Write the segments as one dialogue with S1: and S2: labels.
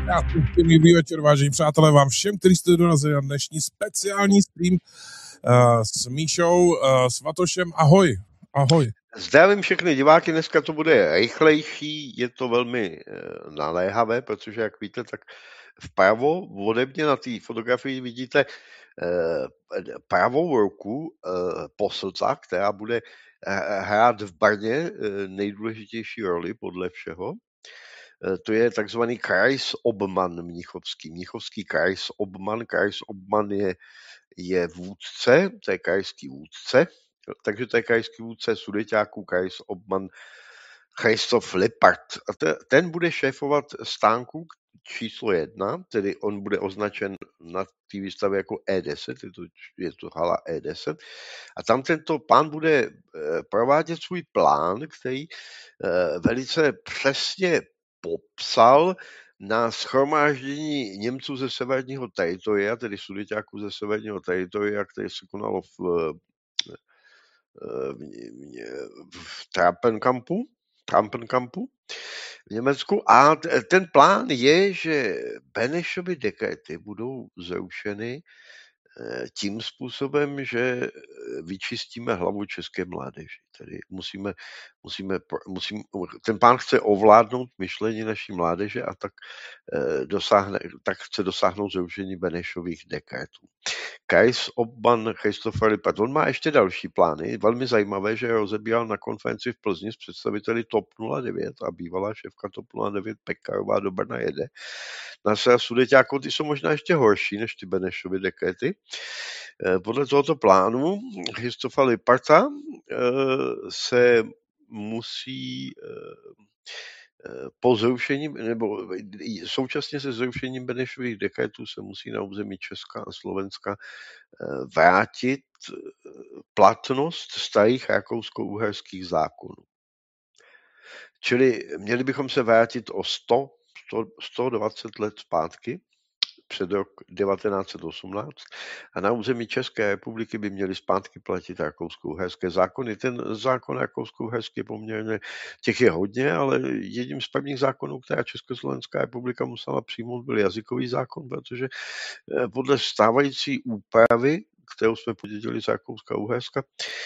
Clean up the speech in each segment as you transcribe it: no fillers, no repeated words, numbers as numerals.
S1: Dobrý večer, vážení přátelé, vám všem, kteří jste dorazili na dnešní speciální stream s Míšou, Svatošem. Ahoj, ahoj.
S2: Zdravím všechny diváky, dneska to bude rychlejší, je to velmi naléhavé, protože jak víte, tak vpravo ode mě na té fotografii vidíte pravou ruku poslca, která bude hrát v Brně nejdůležitější roli podle všeho. To je takzvaný Kreisobmann mnichovský. Mnichovský Kreisobmann. Kreisobmann je vůdce, to je krajský vůdce, takže to je krajský vůdce Sudeťáků, Kreisobmann Christoph Lippert. A ten bude šéfovat stánku číslo 1, tedy on bude označen na té výstavě jako E10, je to hala E10. A tam tento pán bude provádět svůj plán, který velice přesně popsal na shromáždění Němců ze severního teritoria, tedy Sudeťáků ze severního teritoria, které se konalo v Trappenkampu v Německu. A ten plán je, že Benešovy dekrety budou zrušeny tím způsobem, že vyčistíme hlavu české mládeži. Tedy ten pán chce ovládnout myšlení naší mládeže a tak chce dosáhnout zrušení Benešových dekretů. Kreisobmann Christopher Lippert, on má ještě další plány, velmi zajímavé, že rozebíral na konferenci v Plzni s představiteli TOP 09 a bývalá šéfka TOP 09 Pekarová do Brna jede. Na Sudeťáků ty jsou možná ještě horší než ty Benešovy dekrety. Podle tohoto plánu Christopha Lipperta se musí po zrušení, nebo současně se zrušením Benešových dekretů se musí na území Česka a Slovenska vrátit platnost starých rakousko-uherských zákonů. Čili měli bychom se vrátit o 120 let zpátky, před rok 1918 a na území České republiky by měly zpátky platit rakousko-uherské zákony. Ten zákon rakousko-uherský je poměrně, těch je hodně, ale jedním z prvních zákonů, která Československá republika musela přijmout, byl jazykový zákon, protože podle stávající úpravy, kterou jsme podědili z Rakouska-Uherska,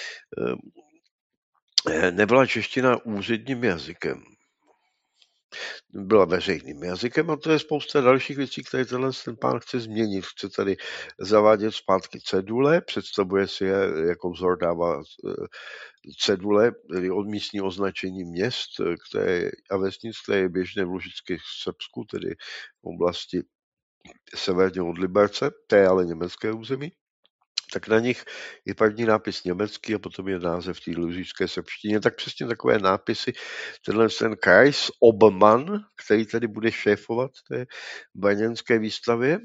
S2: nebyla čeština úředním jazykem. Byla veřejným jazykem a to je spousta dalších věcí, které ten pán chce změnit. Chce tady zavádět zpátky cedule, představuje si je, jako vzor dává cedule, tedy od místní označení měst a vesnic, které je běžné v Lužickém Srbsku, tedy v oblasti severně od Liberce, to je ale německé území. Tak na nich je první nápis německý a potom je název té lužické srbštině. Tak přesně takové nápisy ten Kreisobmann, který tady bude šéfovat té brněnské výstavě,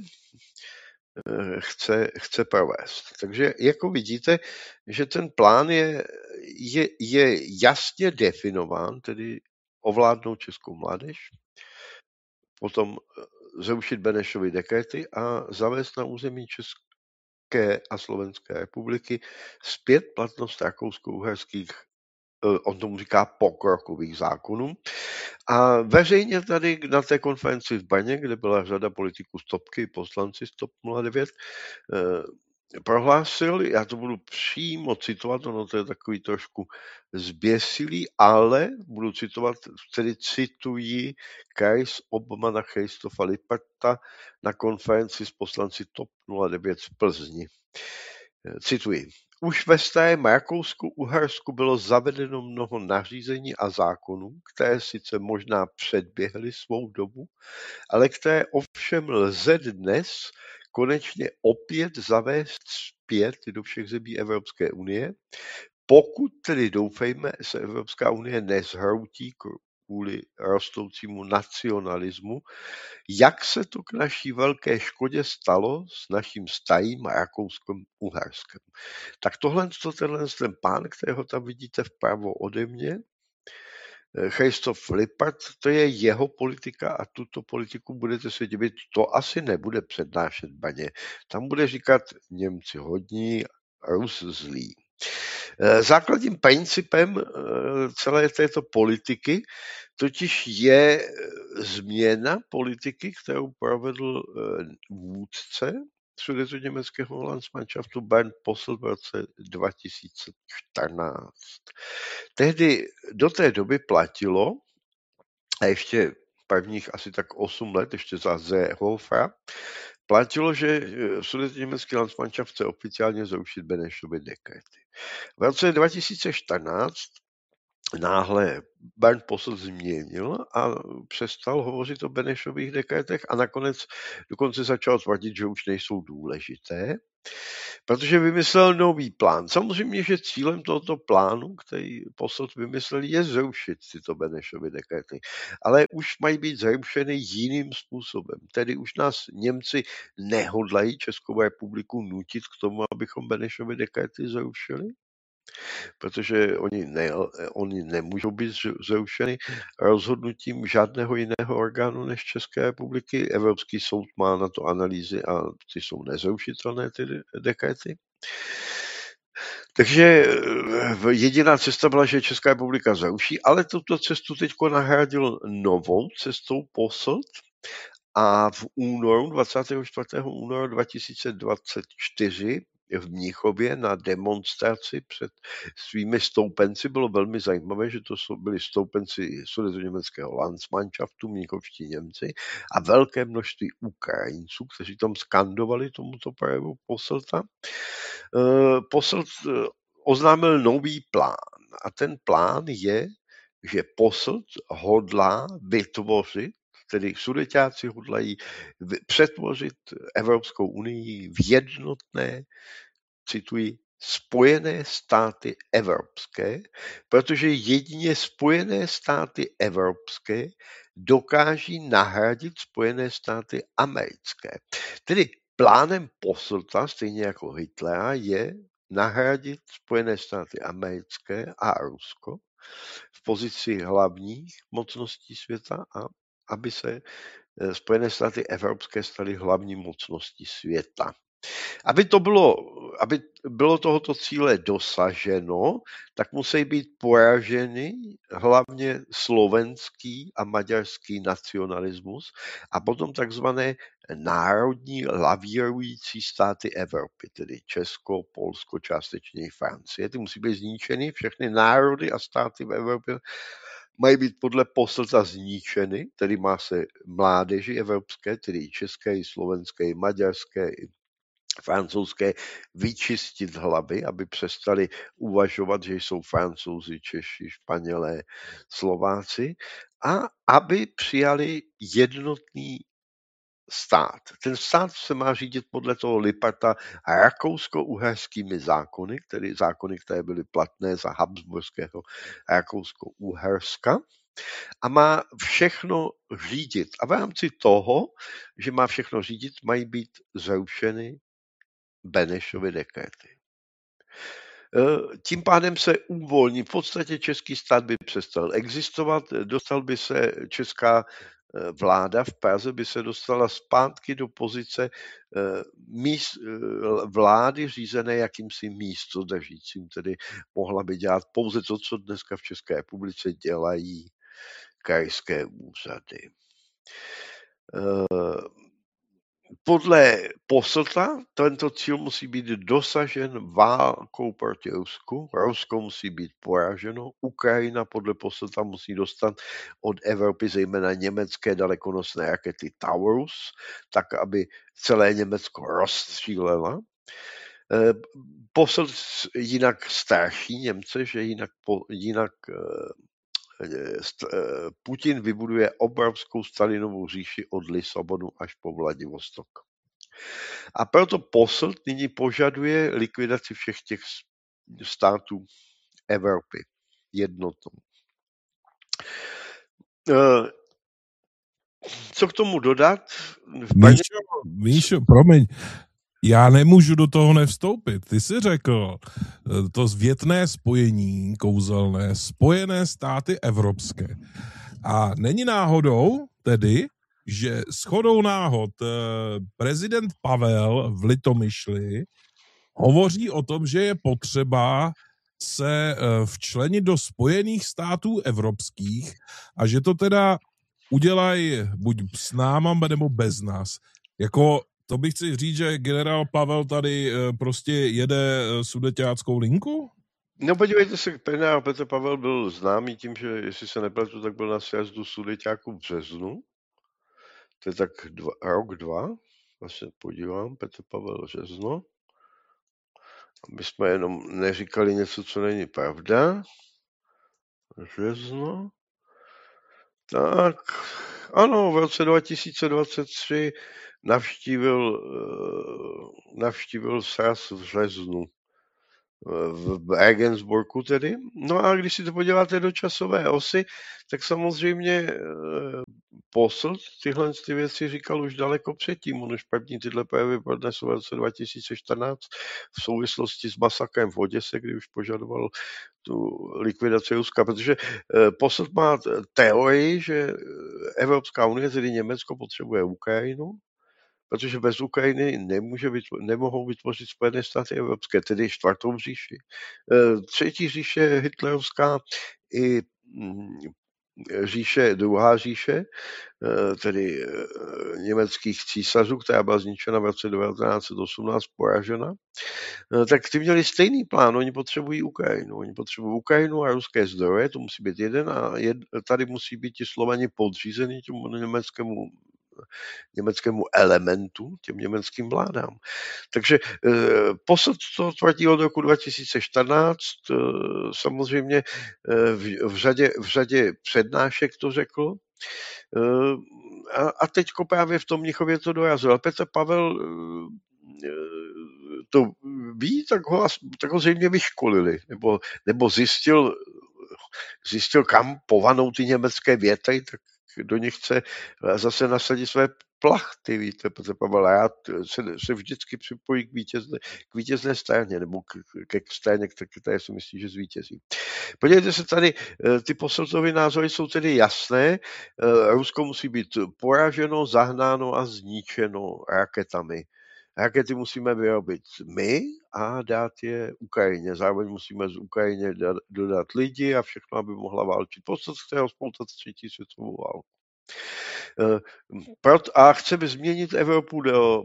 S2: chce provést. Takže jako vidíte, že ten plán je jasně definován, tedy ovládnout českou mládež, potom zrušit Benešovy dekrety a zavést na území České a Slovenské republiky zpět platnost rakousko-uherských, on tomu říká pokrokových zákonů. A veřejně tady na té konferenci v Brně, kde byla řada politiků z Topky, poslanci z TOP 09, prohlásil, já to budu přímo citovat, ono to je takový trošku zběsilý, ale budu citovat, tedy cituji Kreisobmanna Christopha Lipperta na konferenci s poslanci TOP 09 v Plzni. Cituji. Už ve starém Rakousku-Uhersku bylo zavedeno mnoho nařízení a zákonů, které sice možná předběhly svou dobu, ale které ovšem lze dnes konečně opět zavést zpět do všech zemí Evropské unie, pokud tedy doufejme, se Evropská unie nezhroutí kvůli rostoucímu nacionalismu, jak se to k naší velké škodě stalo s naším starým Rakouskem-Uherskem. Tak tenhle ten pán, kterého tam vidíte vpravo ode mě, Christoph Lippert, to je jeho politika a tuto politiku budete se divit, to asi nebude přednášet Baně. Tam bude říkat Němci hodní, Rus zlý. Základním principem celé této politiky totiž je změna politiky, kterou provedl vůdce sudetoněmeckého Landsmannschaftu Bernd Posselt v roce 2014. Tehdy do té doby platilo, a ještě prvních asi tak 8 let, ještě za Seehofera, platilo, že sudetoněmecký Landsmannschaft chce oficiálně zrušit Benešovy dekrety. V roce 2014 náhle Bernd Posselt změnil a přestal hovořit o Benešových dekretech a nakonec dokonce začal tvrdit, že už nejsou důležité, protože vymyslel nový plán. Samozřejmě, že cílem tohoto plánu, který Posselt vymyslel, je zrušit tyto Benešovy dekrety. Ale už mají být zrušeny jiným způsobem. Tedy už nás Němci nehodlají Českou republiku nutit k tomu, abychom Benešovy dekrety zrušili, protože oni nemůžou být zrušeny rozhodnutím žádného jiného orgánu než České republiky. Evropský soud má na to analýzy a ty jsou nezrušitelné, ty dekrety. Takže jediná cesta byla, že Česká republika zruší, ale tuto cestu teď nahradil novou cestou Posselt a v únoru, 24. února 2024 v Mnichově na demonstraci před svými stoupenci. Bylo velmi zajímavé, že to byli stoupenci sudetoněmeckého Landsmannschaftu, mnichovští Němci a velké množství Ukrajinců, kteří tam skandovali tomuto projevu Posselta. Posselt oznámil nový plán a ten plán je, že Posselt hodlá vytvořit, tedy Sudeťáci hodlají přetvořit Evropskou unii v jednotné, cituji, Spojené státy evropské, protože jedině Spojené státy evropské dokáží nahradit Spojené státy americké. Tedy plánem Posselta, stejně jako Hitlera, je nahradit Spojené státy americké a Rusko v pozici hlavních mocností světa a aby se Spojené státy evropské staly hlavní mocností světa. Aby bylo tohoto cíle dosaženo, tak musí být poraženy hlavně slovenský a maďarský nacionalismus a potom takzvané národní lavírující státy Evropy, tedy Česko, Polsko, částečně i Francie. Ty musí být zničeny, všechny národy a státy v Evropě mají být podle Posselta zničeny, tedy má se mládeži evropské, tedy české, slovenské, maďarské, francouzské vyčistit hlavy, aby přestali uvažovat, že jsou Francouzi, Češi, Španělé, Slováci a aby přijali jednotný stát. Ten stát se má řídit podle toho Liparta rakousko-uherskými zákony, které byly platné za Habsburského Rakousko-Uherska a má všechno řídit. A v rámci toho, že má všechno řídit, mají být zrušeny Benešovy dekrety. Tím pádem se uvolní, v podstatě český stát by přestal existovat, dostal by se česká vláda v Praze, by se dostala zpátky do pozice vlády řízené jakýmsi místodržícím, tedy mohla by dělat pouze to, co dneska v České republice dělají krajské úřady. Podle Posselta tento cíl musí být dosažen válkou proti Rusku. Rusko musí být poraženo. Ukrajina podle Posselta musí dostat od Evropy zejména německé dalekonosné rakety Taurus, tak aby celé Německo rozstřílela. Posselt jinak straší Němce, že jinak Putin vybuduje obrovskou Stalinovou říši od Lisabonu až po Vladivostok. A proto Posselt nyní požaduje likvidaci všech těch států Evropy jednotnou. Co k tomu dodat?
S1: Míšo, promiň, já nemůžu do toho nevstoupit. Ty jsi řekl to zvětné spojení kouzelné Spojené státy evropské. A není náhodou tedy, že shodou náhod prezident Pavel v Litomyšli hovoří o tom, že je potřeba se včlenit do Spojených států evropských a že to teda udělají buď s náma, nebo bez nás. Jako, to bych chci říct, že generál Pavel tady prostě jede sudeťáckou linku?
S2: No podívejte se, generál Petr Pavel byl známý tím, že jestli se nepletu, tak byl na sjezdu sudeťáků v březnu. To je tak rok, dva. Vlastně podívám, Petr Pavel Žezno. Aby jsme jenom neříkali něco, co není pravda. Žezno. Tak, ano, v roce 2023 navštívil sraz v Žeznu. V Regensburgu tedy. No a když si to podíváte do časové osy, tak samozřejmě Posselt tyhle ty věci říkal už daleko předtím. On už první tyhle projevy pronesl v roce 2014 v souvislosti s masakrem v Oděse, kdy už požadoval tu likvidaci Ruska, protože Posselt má teorii, že Evropská unie, tedy Německo, potřebuje Ukrajinu, protože bez Ukrajiny nemohou vytvořit Spojené státy evropské, tedy čtvrtou říši. Třetí říše hitlerovská i druhá říše, tedy německých císařů, která byla zničena v roce 1918, poražena, tak ty měli stejný plán, oni potřebují Ukrajinu. Oni potřebují Ukrajinu a ruské zdroje, to musí být jeden a tady musí být ti Slovani podřízení tomu německému elementu, těm německým vládám. Takže Posselt to tvrdí od roku 2014, samozřejmě v řadě přednášek to řekl, a teďko právě v tom Mnichově to dorazil. Petr Pavel to ví, tak ho zřejmě vyškolili, nebo zjistil, kam povanou ty německé větry, tak do nich chce zase nasadit své plachty, víte, Petr Pavel rád se vždycky připojí k vítězné straně, nebo ke straně, které si myslí, že zvítězí. Podívejte se tady, ty Posseltovy názory jsou tedy jasné. Rusko musí být poraženo, zahnáno a zničeno raketami. Rakety musíme vyrobit my a dát je Ukrajině. Zároveň musíme z Ukrajině dodat lidi a všechno, aby mohla válčit. Posselt chce rozpoutat třetí světovou válku. A chceme změnit Evropu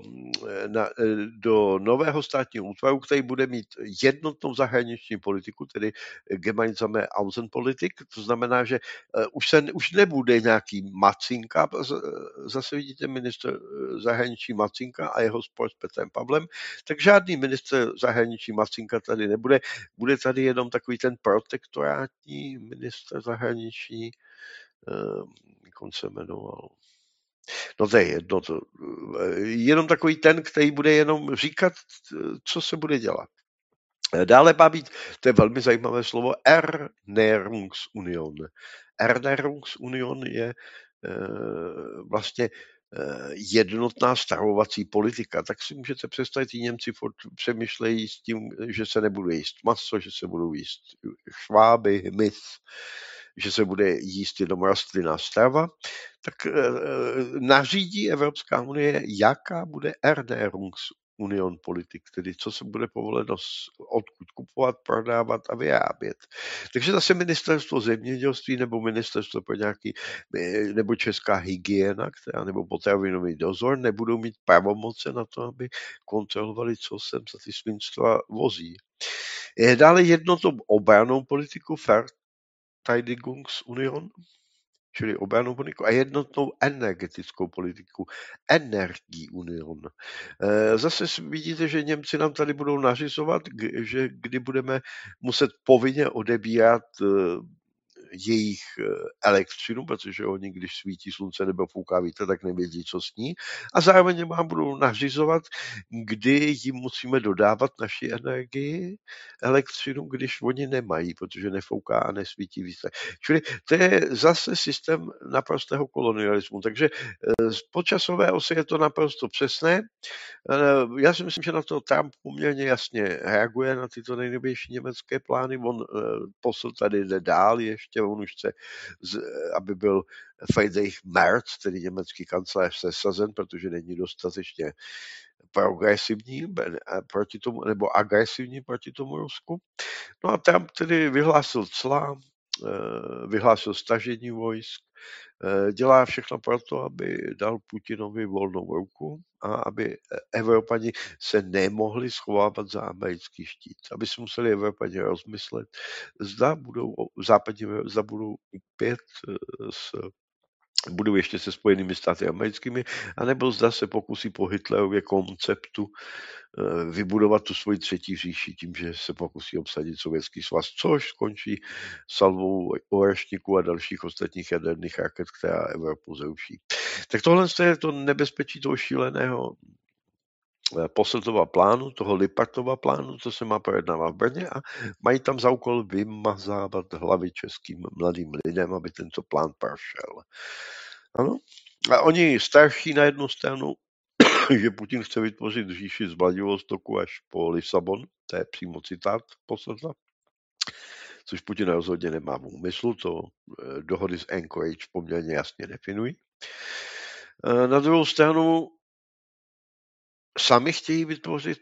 S2: do nového státního útvaru, který bude mít jednotnou zahraniční politiku, tedy gemeinsame Außenpolitik. To znamená, že už nebude nějaký Macinka, zase vidíte ministr zahraničí Macinka a jeho spor s Petrem Pavlem, tak žádný ministr zahraničí Macinka tady nebude. Bude tady jenom takový ten protektorátní ministr zahraničí, jak on se jmenoval. No to je jedno. Jenom takový ten, který bude jenom říkat, co se bude dělat. Dále má být, to je velmi zajímavé slovo, Ernährungsunion. Ernährungsunion je vlastně jednotná stravovací politika. Tak si můžete představit, tí Němci přemýšlejí s tím, že se nebudou jíst maso, že se budou jíst šváby, hmyz, že se bude jíst jenom rostlinná strava, tak nařídí Evropská unie, jaká bude Ernährungsunion politik, tedy co se bude povoleno odkud kupovat, prodávat a vyrábět. Takže zase ministerstvo zemědělství nebo ministerstvo pro nebo česká hygiena, nebo potravinový dozor nebudou mít pravomoce na to, aby kontrolovali, co sem za ty svinstva vozí. Dále jednotnou obrannou politiku Verteidigungsunion, čili obrannou politiku a jednotnou energetickou politiku Energieunion. Zase vidíte, že Němci nám tady budou nařizovat, že kdy budeme muset povinně odebírat jejich elektřinu, protože oni, když svítí slunce nebo fouká vítr, tak nevědí, co s ní. A zároveň vám budou nařizovat, kdy jim musíme dodávat naši energii, elektřinu, když oni nemají, protože nefouká a nesvítí vítr. Čili to je zase systém naprostého kolonialismu. Takže z počasové osy je to naprosto přesné. Já si myslím, že na to Trump poměrně jasně reaguje na tyto nejnovější německé plány. On Posselt tady jde dál ještě ještě on už chce, aby byl Friedrich Merz, tedy německý kancléř, sesazen, protože není dostatečně progresivní proti tomu, nebo agresivní proti tomu Rusku. No a Trump tedy vyhlásil cla, vyhlásil stažení vojsk, dělá všechno pro to, aby dal Putinovi volnou ruku a aby Evropani se nemohli schovávat za americký štít. Aby si museli Evropani rozmyslet, zda budou opět budou ještě se Spojenými státy americkými, anebo zda se pokusí po Hitlerově konceptu vybudovat tu svoji třetí říši tím, že se pokusí obsadit Sovětský svaz, což skončí salvou Orešníků a dalších ostatních jaderných raket, která Evropu zruší. Tak tohle je to nebezpečí toho šíleného Posseltova plánu, toho Lipartova plánu, co se má projednávat v Brně a mají tam za úkol vymazávat hlavy českým mladým lidem, aby tento plán prošel. Ano? A oni starší na jednu stranu, že Putin chce vytvořit říši z Vladivostoku až po Lisabon, to je přímo citát Posselta, což Putin rozhodně nemá v úmyslu, to dohody z Anchorage poměrně jasně definují. Na druhou stranu sami chtějí vytvořit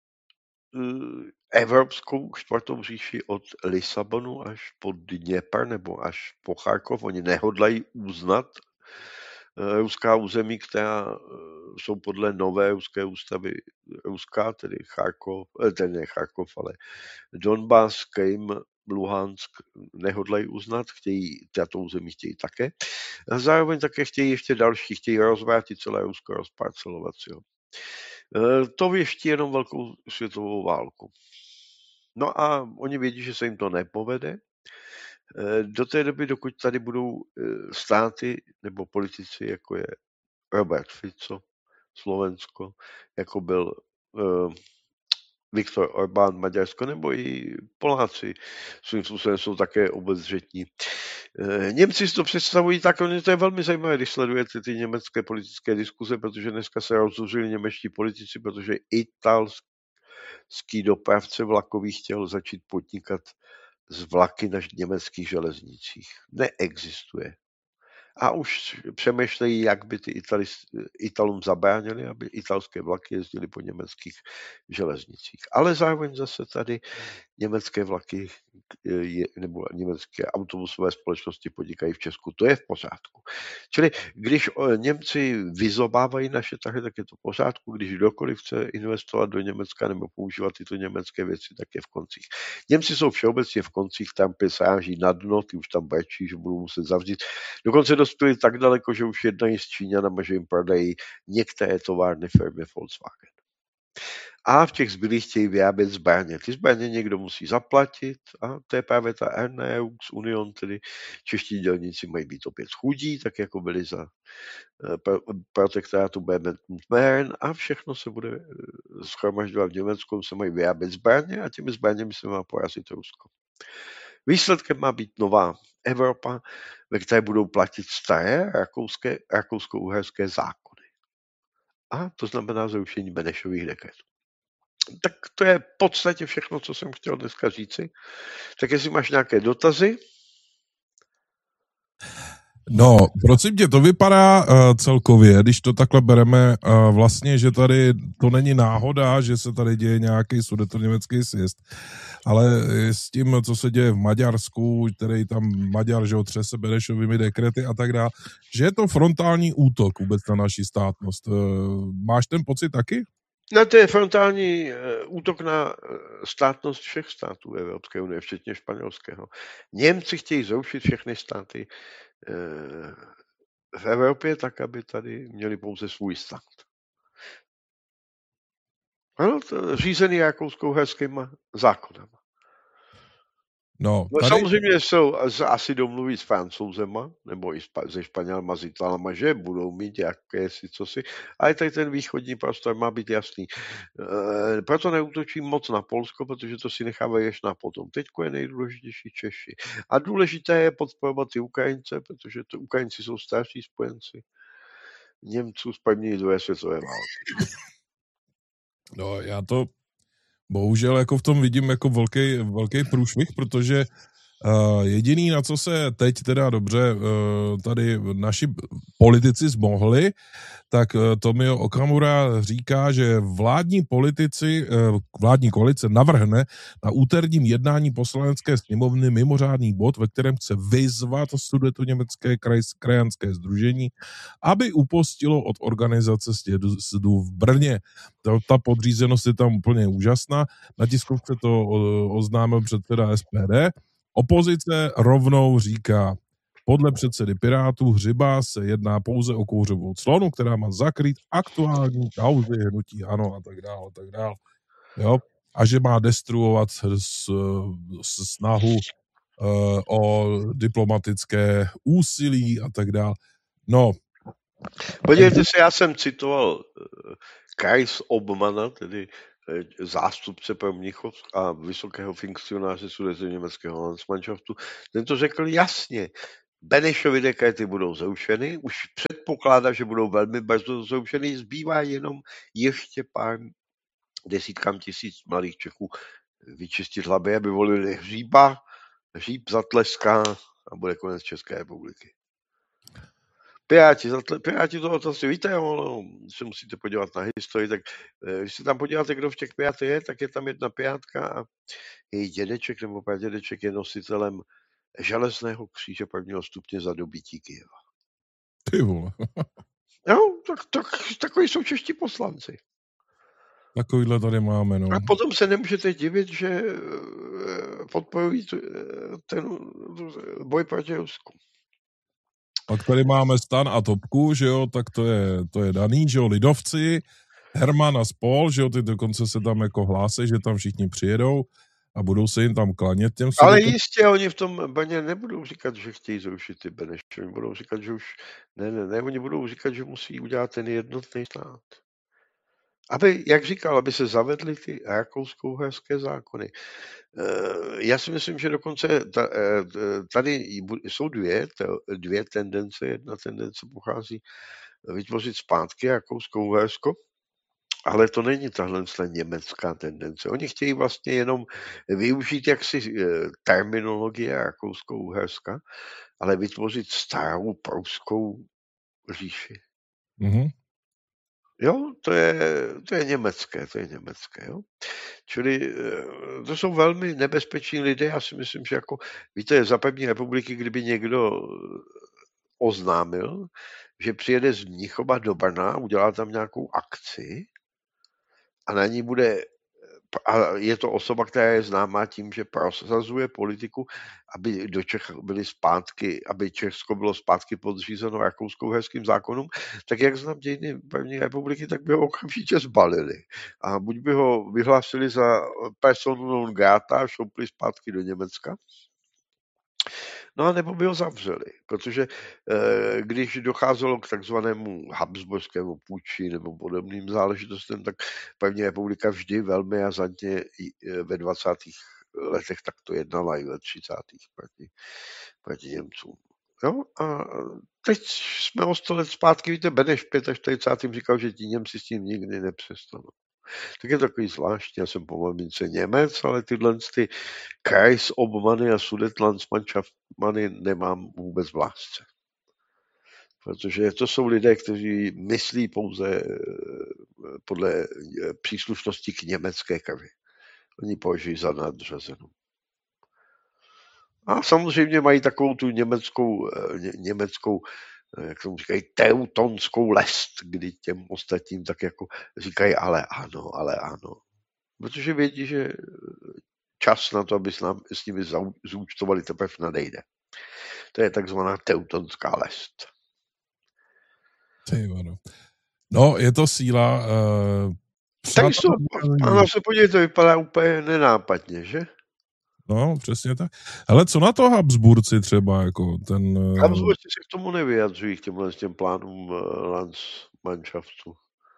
S2: evropskou čtvrtou říši od Lisabonu až po Dněpr nebo až po Charkov. Oni nehodlají uznat ruská území, která jsou podle nové ruské ústavy ruská, tedy Charkov, ne Charkov, ale Donbas, Krym, Luhansk nehodlají uznat, tato území chtějí také. A zároveň také chtějí ještě další, chtějí rozvrátit celé Rusko, rozparcelovat si ho. To věští jenom velkou světovou válku. No a oni vědí, že se jim to nepovede. Do té doby, dokud tady budou státy nebo politici, jako je Robert Fico, Slovensko, jako byl Viktor Orbán, Maďarsko, nebo i Poláci svým způsobem jsou také obezřetní. Němci si to představují tak, to je velmi zajímavé, když sledujete ty německé politické diskuze, protože dneska se rozzuřili němečtí politici, protože italský dopravce vlakový chtěl začít podnikat z vlaky na německých železnicích. Neexistuje. A už přemýšlejí, jak by ty Italům zabránili, aby italské vlaky jezdily po německých železnicích. Ale zároveň zase tady německé vlaky nebo německé autobusové společnosti podnikají v Česku. To je v pořádku. Čili když Němci vyzobávají naše trhy, tak je to v pořádku. Když kdokoliv chce investovat do Německa nebo používat tyto německé věci, tak je v koncích. Němci jsou všeobecně v koncích, tam sráží na dno, ty už tam brečí, že budou muset zavřít. Dokonce dospěli tak daleko, že už jednají s Číňanama, že jim prodají některé továrny firmy Volkswagen. A v těch zbylých chtějí vyrábět zbraně. Ty zbraně někdo musí zaplatit a to je právě ta RNEUX Union, tedy čeští dělníci mají být opět chudí, tak jako byli za protektorátu Bernard a všechno se bude schromažďovat v Německu, se mají vyrábět zbraně a těmi zbraněmi se má porazit Rusko. Výsledkem má být nová Evropa, ve které budou platit staré rakousko-uherské zákony. A to znamená zrušení Benešových dekretů. Tak to je v podstatě všechno, co jsem chtěl dneska říci. Tak jestli máš nějaké dotazy?
S1: No, prosím tě, to vypadá celkově, když to takhle bereme, vlastně, že tady to není náhoda, že se tady děje nějaký sudetoněmecký sjezd, ale s tím, co se děje v Maďarsku, který tam Maďar, že ho třese Benešovými dekrety a tak dále, že je to frontální útok vůbec na naši státnost. Máš ten pocit taky?
S2: No, to je frontální útok na státnost všech států Evropské unie, včetně španělského. Němci chtějí zrušit všechny státy v Evropě tak, aby tady měli pouze svůj stát. Ano, to řízený rakousko-uherskýma zákonama.
S1: No,
S2: tady... Samozřejmě jsou asi domluví s Francouzema, nebo i se Španělama, s Italama, že budou mít jakési cosi, ale tady ten východní prostor má být jasný. Proto neútočím moc na Polsko, protože to si nechávají ještě na potom. Teďko je nejdůležitější Češi. A důležité je podporovat ty Ukrajince, protože to Ukrajinci jsou starší spojenci Němců z první a druhé světové války.
S1: No, já to bohužel jako v tom vidím jako velký průšvih, protože Jediný, na co se teď teda dobře tady naši politici zmohli, tak Tomio Okamura říká, že vládní koalice navrhne na úterním jednání poslanecké sněmovny mimořádný bod, ve kterém chce vyzvat Sudetoněmecké krajanské sdružení, aby upustilo od organizace sjezdu v Brně. Ta podřízenost je tam úplně úžasná. Na tiskovce to oznámil předseda SPD. Opozice rovnou říká, podle předsedy Pirátů Hřiba se jedná pouze o kouřovou clonu, která má zakrýt aktuální kauzy hnutí ANO a tak dále, a tak dále. Jo? A že má destruovat snahu o diplomatické úsilí a tak dále. No.
S2: Podívejte se, já jsem citoval Kajs Obmana, tedy zástupce pro Mnichov a vysokého funkcionáře sudetoněmeckého Landsmannschaftu. Ten to řekl jasně. Benešovy dekrety budou zrušeny, už předpokládá, že budou velmi brzo zrušeny, zbývá jenom ještě pár desítkám tisíc mladých Čechů vyčistit hlavy, aby volili Hříba, Hříb zatleská a bude konec České republiky. Piráti to asi víte, ale se musíte podívat na historii, tak když se tam podíváte, kdo v těch Pirátech je, tak je tam jedna Pirátka a její dědeček nebo pradědeček je nositelem železného kříže prvního stupně za dobytí Kyjeva.
S1: Ty vole.
S2: No, takový jsou čeští poslanci.
S1: Takovýhle tady máme, no.
S2: A potom se nemůžete divit, že podporují ten boj proti Rusku.
S1: Pak tady máme Stan a Topku, že jo, tak to je daný, že jo, lidovci, Herman a spol, že jo, ty dokonce se tam jako hlásí, že tam všichni přijedou a budou se jim tam klanět těm
S2: Ale jistě oni v tom Brně nebudou říkat, že chtějí zrušit ty Benešovy, oni budou říkat, že už ne, oni budou říkat, že musí udělat ten jednotný stát. Aby, jak říkal, aby se zavedly ty rakousko-uherské zákony. Já si myslím, že dokonce tady jsou dvě tendence. Jedna tendence pochází vytvořit zpátky Rakousko-Uhersko, ale to není tahle německá tendence. Oni chtějí vlastně jenom využít jaksi terminologie Rakousko-Uherska, ale vytvořit starou pruskou říši.
S1: Mm-hmm.
S2: Jo, to je německé, jo. Čili to jsou velmi nebezpeční lidé, já si myslím, že jako, víte, za první republiky, kdyby někdo oznámil, že přijede z Mnichova do Brna, udělá tam nějakou akci a na ní bude, a je to osoba, která je známá tím, že prosazuje politiku, aby do Čech byly zpátky, aby Česko bylo zpátky podřízeno rakousko-uherským zákonům, tak jak znám dějiny první republiky, tak by ho okamžitě zbalili. A buď by ho vyhlásili za personu non grata a šoupli zpátky do Německa, no a nebo by ho zavřeli, protože když docházelo k takzvanému habsburskému puči nebo podobným záležitostem, tak první republika vždy velmi razantně ve 20. letech takto jednala i ve 30. proti Němcům. Jo? A teď jsme o 100 let zpátky, víte, Beneš v 45. říkal, že ti Němci s tím nikdy nepřestanou. Tak je takový zvláštní, já jsem po mamince Němec, ale tyhle ty Kreisobmany a Sudetenlandsmannschafty nemám vůbec v lásce. Protože to jsou lidé, kteří myslí pouze podle příslušnosti k německé krvi. Oni považují za nadřazenou. A samozřejmě mají takovou tu německou jak tomu říkají, teutonskou lest, kdy těm ostatním tak jako říkají ale ano. Protože vědí, že čas na to, aby s nimi zúčtovali, teprve nadejde. To je takzvaná teutonská lest.
S1: No, je to síla.
S2: Ano, se podívejte, to vypadá úplně nenápadně, že?
S1: No, přesně tak. Hele, co na to Habsburci třeba, jako ten...
S2: Habsburci se k tomu nevyjadřují, k těm plánům Landsmannschaftu.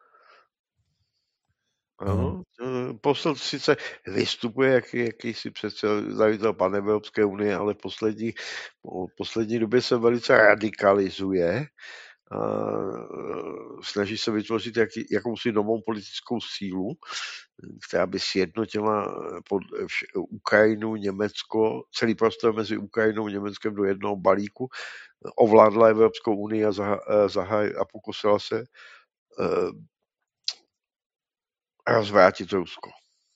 S2: Ano, posel sice vystupuje jakýsi představitel Panevropské unie, ale v poslední době se velice radikalizuje. snaží se vytvořit jakousi novou politickou sílu, která by sjednotila Ukrajinu, Německo, celý prostor mezi Ukrajinou a Německem do jednoho balíku, ovládla Evropskou unii a pokusila se rozvrátit Rusko.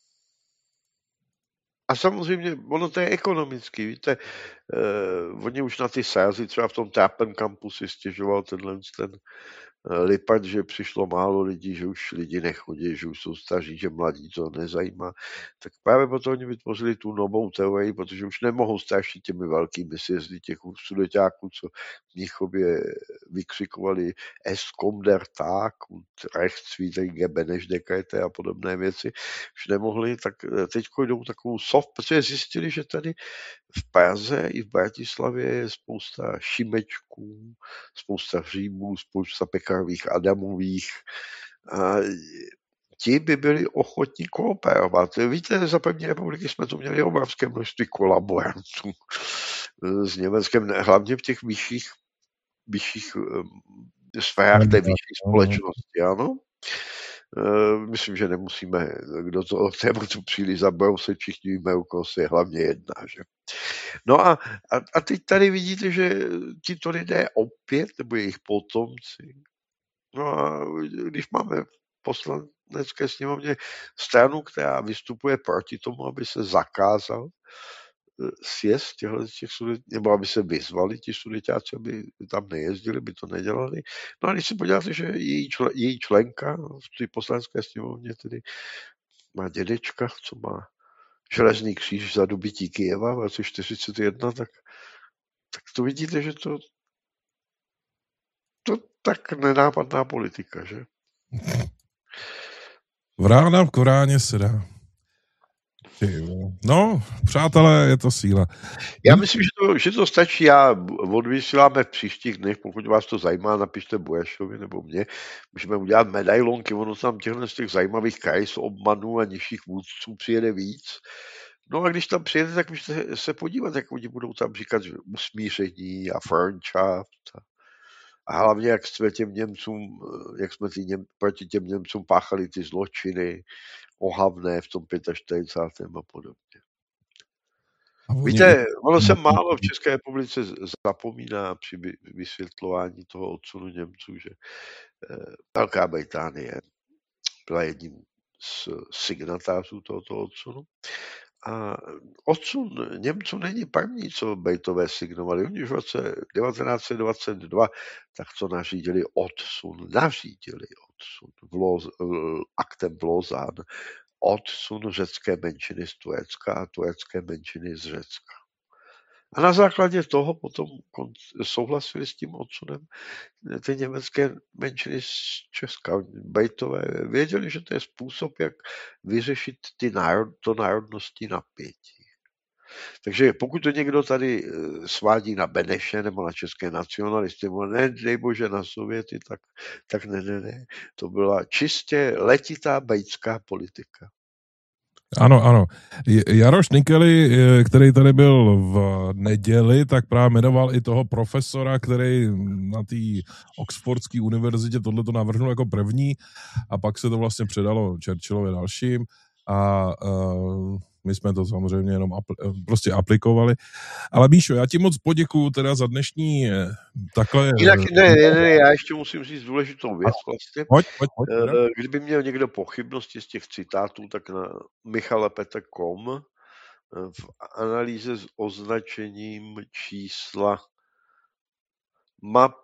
S2: A samozřejmě, ono to je ekonomicky, víte, oni už na ty sázy, třeba v tom Tápen kampu si stěžoval ten Lippard, že přišlo málo lidí, že už lidi nechodí, že už jsou staří, že mladí to nezajímá. Tak právě proto oni vytvořili tu novou teorii, protože už nemohou strašit těmi velkými sjezdy těch sudeťáků, co v Mnichově vykřikovali Es kommt der Tag und Rechtswidrige Benešdekajte a podobné věci. Už nemohli, tak teď jdou takovou soft, protože zjistili, že tady v Praze i v Bratislavě je spousta Šimečků, spousta Římů, spousta Pekarových Adamových. A ti by byli ochotní kooperovat. Víte, za první republiky jsme tu měli obrovské množství kolaborantů s Německem, hlavně v těch vyšších sférách té vyšší společnosti, ano. Myslím, že nemusíme kdo to tématu příliš zabrousit, všichni víme, o koho se hlavně jedná. Že? No a teď tady vidíte, že tito lidé opět, nebo jejich potomci, no a když máme v poslanecké sněmovně stranu, která vystupuje proti tomu, aby se zakázal sjezd těch sudet, nebo aby se vyzvali ti sudeťáci, aby tam nejezdili, by to nedělali. No a když se podíváte, že její členka v té poslanecké sněmovně tedy má dědečka, co má železný kříž za dobytí Kyjeva v roce 1941, tak to vidíte, že to tak nenápadná politika, že?
S1: Vrána v Koráně se dá. No, přátelé, je to síla.
S2: Já myslím, že to stačí. Já odvysíláme v příštích dnech, pokud vás to zajímá, napište Burešovi nebo mě. Můžeme udělat medailonky, ono tam z těch zajímavých krajs obmanů a nižších vůdců přijede víc. No a když tam přijede, tak můžete se podívat, jak oni budou tam říkat, že usmíření a Freundschaft. A hlavně, jak jsme těm Němcům, jak jsme proti těm Němcům páchali ty zločiny ohavné v tom 45. a podobně. Víte, ono se málo v České republice zapomíná při vysvětlování toho odsunu Němců, že Velká Británie byla jedním z signatářů tohoto odsunu. A odsun Němců není první, co Britové signovali. Oni už v roce 1922 tak to nařídili odsun aktem v Lausanne, odsun řecké menšiny z Turecka a turecké menšiny z Řecka. A na základě toho potom souhlasili s tím odsunem ty německé menšiny z Česka. Britové věděli, že to je způsob, jak vyřešit to národnostní napětí. Takže pokud to někdo tady svádí na Beneše nebo na české nacionalisty, nebo nedej bože na Sověty, tak ne. To byla čistě letitá britská politika.
S1: Ano. Jaroš Nikely, který tady byl v neděli, tak právě jmenoval i toho profesora, který na té Oxfordské univerzitě tohleto navrhnul jako první a pak se to vlastně předalo Churchillovi dalším a my jsme to samozřejmě jenom prostě aplikovali. Ale Míšo, já ti moc poděkuju teda za dnešní takhle...
S2: Jinak ne, já ještě musím říct důležitou věc vlastně.
S1: Pojď.
S2: Kdyby měl někdo pochybnosti z těch citátů, tak na michalepeter.com v analýze s označením čísla MAP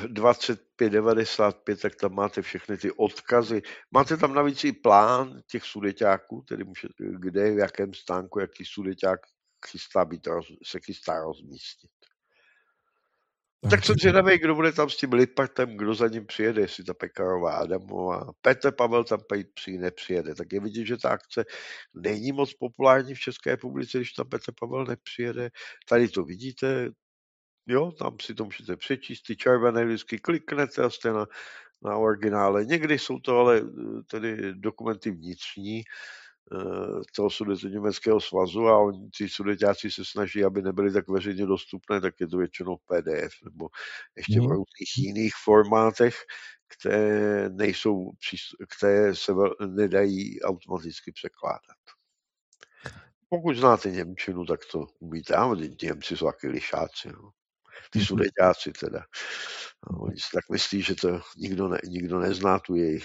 S2: 2595, tak tam máte všechny ty odkazy. Máte tam navíc i plán těch sudeťáků, tedy kde, v jakém stánku, jaký sudeťák se chystá rozmístit. Tak jsem zvědavý, kdo bude tam s tím Lippardem, kdo za ním přijede, jestli ta Pekarová Adamová. Petr Pavel tam nepřijede. Tak je vidět, že ta akce není moc populární v České republice, když tam Petr Pavel nepřijede. Tady to vidíte, jo, tam si to můžete přečíst, ty červené vždycky kliknete a jste na originále. Někdy jsou to ale tedy dokumenty vnitřní toho Sudetoněmeckého svazu a ti sudeťáci se snaží, aby nebyly tak veřejně dostupné, tak je to většinou PDF nebo ještě v různých jiných formátech, které se nedají automaticky překládat. Pokud znáte němčinu, tak to umíte. A Němci jsou taky lišáci. No. Ty Sudeťáci teda. No, oni si tak myslí, že to nikdo nezná tu jejich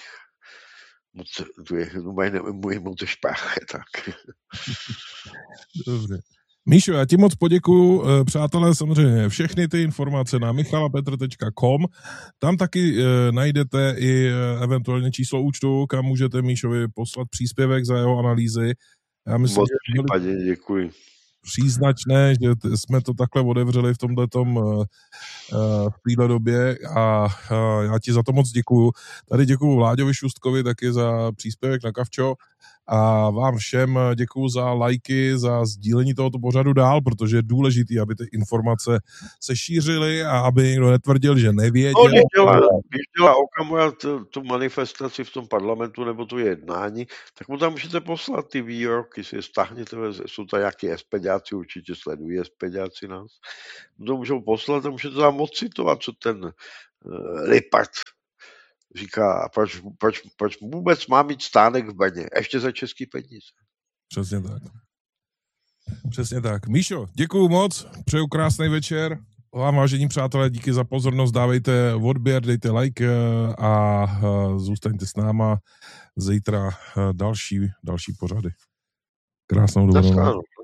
S2: můj Muttersprache, tak.
S1: Dobře. Míšo, já ti moc poděkuju, přátelé, samozřejmě všechny ty informace na michalapetr.com, tam taky najdete i eventuálně číslo účtu, kam můžete Míšovi poslat příspěvek za jeho analýzy. Já myslím,
S2: že děkuji.
S1: Příznačné, že jsme to takhle otevřeli v tomhletom v této době a já ti za to moc děkuju. Tady děkuju Vláďovi Šustkovi taky za příspěvek na Kavčo a vám všem děkuju za lajky, za sdílení tohoto pořadu dál, protože je důležitý, aby ty informace se šířily a aby někdo netvrdil, že nevěděl.
S2: Když dělá Okamura tu manifestaci v tom parlamentu nebo tu jednání, tak mu tam můžete poslat ty výroky, si je stáhněte, jsou to nějaký SPDáci, určitě sledují SPDáci nás. To můžou poslat a můžete tam odcitovat, co ten Lippert říká, proč vůbec má mít stánek v Brně, ještě za český peníze.
S1: Přesně tak. Přesně tak. Míšo, děkuju moc, přeju krásný večer. Vám, vážení přátelé, díky za pozornost, dávejte odběr, dejte like a zůstaňte s náma. Zítra další pořady. Krásnou dobu.